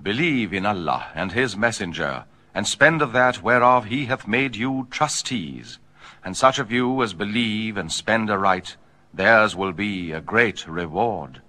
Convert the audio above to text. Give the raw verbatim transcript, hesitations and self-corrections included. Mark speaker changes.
Speaker 1: Believe in Allah and his messenger, and spend of that whereof he hath made you trustees. And such of you as believe and spend aright, theirs will be a great reward.